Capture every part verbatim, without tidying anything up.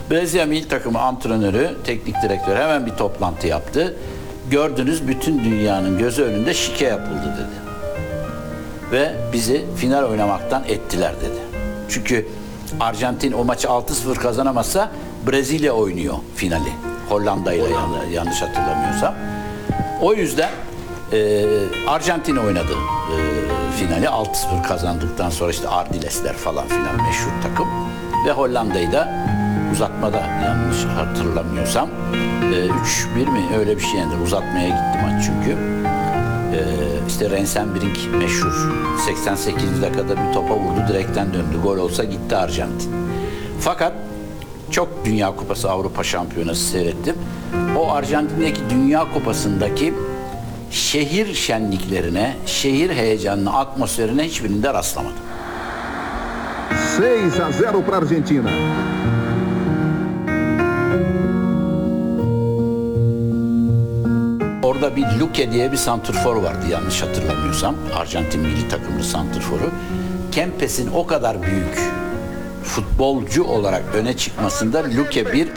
Brezilya milli takımı antrenörü, teknik direktörü hemen bir toplantı yaptı. Gördünüz, bütün dünyanın gözü önünde şike yapıldı dedi. Ve bizi final oynamaktan ettiler dedi. Çünkü Arjantin o maçı altı sıfır kazanamazsa Brezilya oynuyor finali. Hollanda ile yanlış hatırlamıyorsam. O yüzden e, Arjantin oynadı e, finali. altı sıfır kazandıktan sonra işte Ardilesler falan filan meşhur takım. Ve Hollanda'yı da uzatmada, yanlış hatırlamıyorsam üç bir mi öyle bir şey, yani uzatmaya gitti maç çünkü. Ee, işte Rensenbrink meşhur seksen sekizinci dakikada bir topa vurdu, direkten döndü, gol olsa gitti Arjantin. Fakat çok Dünya Kupası, Avrupa Şampiyonası seyrettim. O Arjantin'deki Dünya Kupası'ndaki şehir şenliklerine, şehir heyecanına, atmosferine hiçbirinde rastlamadım. seis a zero para Argentina. Orada bir Luque diye bir santrfor vardı yanlış hatırlamıyorsam. Arjantin milli takımlı santrforu. Kempes'in o kadar büyük futbolcu olarak öne çıkmasında Luque bir.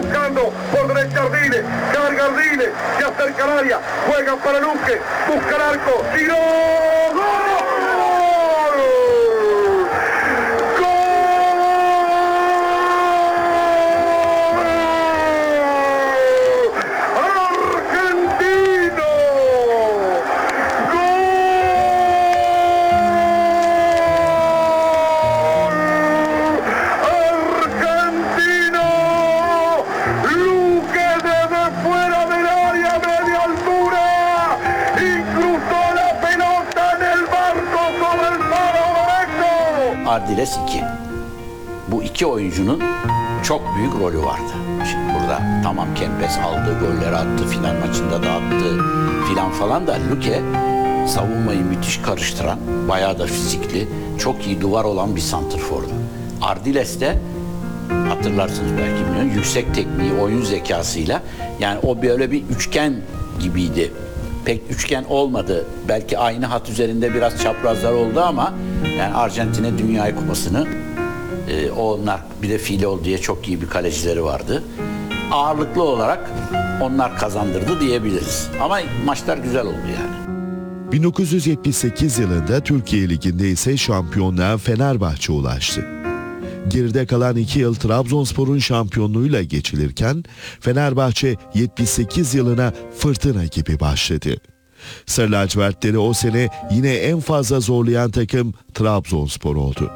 Ardiles iki. Bu iki oyuncunun çok büyük rolü vardı. Şimdi burada tamam Kempes aldı, golleri attı, final maçında da attı filan falan da Luque savunmayı müthiş karıştıran, bayağı da fizikli, çok iyi duvar olan bir santrfordu. Ardiles de hatırlarsınız belki, bilmiyorum, yüksek tekniği, oyun zekasıyla, yani o böyle bir üçgen gibiydi. Pek üçgen olmadı. Belki aynı hat üzerinde biraz çaprazlar oldu ama yani Arjantin'e Dünya Kupası'nı e, onlar, bir de Filol diye çok iyi bir kalecileri vardı. Ağırlıklı olarak onlar kazandırdı diyebiliriz. Ama maçlar güzel oldu yani. bin dokuz yüz yetmiş sekiz yılında Türkiye Ligi'nde ise şampiyonluğa Fenerbahçe ulaştı. Geride kalan iki yıl Trabzonspor'un şampiyonluğuyla geçilirken Fenerbahçe yetmiş sekiz yılına fırtına gibi başladı. Sarı lacivertleri o sene yine en fazla zorlayan takım Trabzonspor oldu.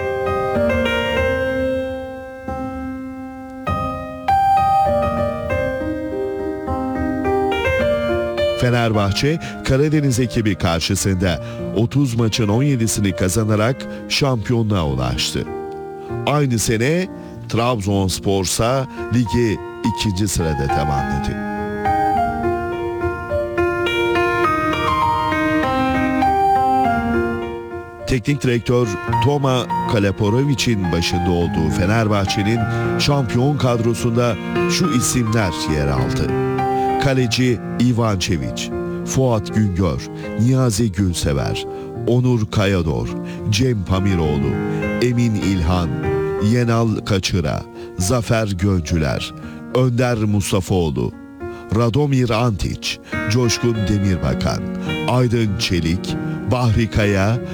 Fenerbahçe, Karadeniz ekibi karşısında otuz maçın on yedisini kazanarak şampiyonluğa ulaştı. Aynı sene Trabzonspor ise ligi ikinci sırada tamamladı. Teknik direktör Toma Kaleporovic'in başında olduğu Fenerbahçe'nin şampiyon kadrosunda şu isimler yer aldı. Kaleci Ivan Çeviç, Fuat Güngör, Niyazi Gülsever, Onur Kayador, Cem Pamiroğlu, Emin İlhan, Yenal Kaçıra, Zafer Göncüler, Önder Mustafaoğlu, Radomir Antić, Coşkun Demirbakan, Aydın Çelik, Bahri Kaya